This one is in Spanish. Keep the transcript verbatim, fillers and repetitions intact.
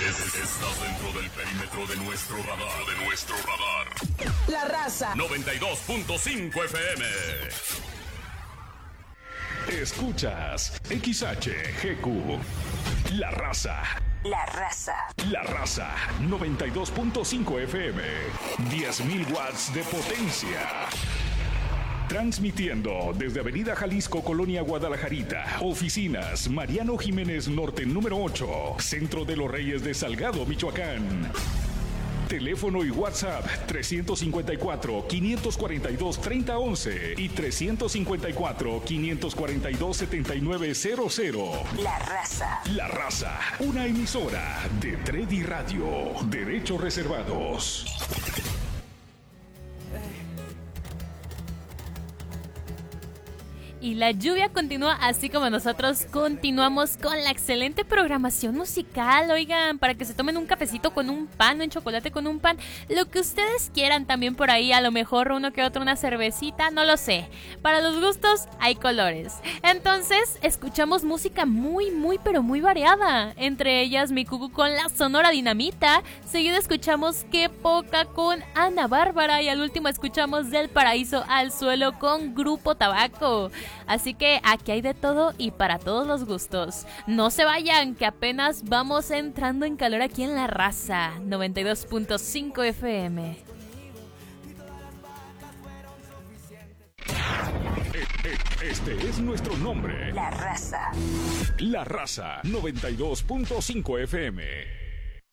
Estás dentro del perímetro de nuestro radar. De nuestro radar. La Raza. noventa y dos punto cinco F M. Escuchas X H G Q. La Raza. La Raza. La Raza. noventa y dos punto cinco F M. diez mil watts de potencia. Transmitiendo desde Avenida Jalisco, Colonia Guadalajarita. Oficinas Mariano Jiménez Norte número ocho. Centro de los Reyes de Salgado, Michoacán. Teléfono y WhatsApp trescientos cincuenta y cuatro, quinientos cuarenta y dos, treinta once y trescientos cincuenta y cuatro, quinientos cuarenta y dos, setenta y nueve cero cero. La Raza. La Raza, una emisora de Tredi Radio. Derechos reservados. Y la lluvia continúa, así como nosotros continuamos con la excelente programación musical. Oigan, para que se tomen un cafecito con un pan, un chocolate con un pan, lo que ustedes quieran también por ahí, a lo mejor uno que otro, una cervecita, no lo sé. Para los gustos hay colores. Entonces, escuchamos música muy, muy, pero muy variada. Entre ellas, Mi Cucu con la Sonora Dinamita. Seguido escuchamos Qué Poca con Ana Bárbara. Y al último escuchamos Del Paraíso al Suelo con Grupo Tabaco. Así que aquí hay de todo y para todos los gustos. No se vayan, que apenas vamos entrando en calor aquí en La Raza. noventa y dos punto cinco F M. Este es nuestro nombre. La Raza. La Raza, noventa y dos punto cinco F M.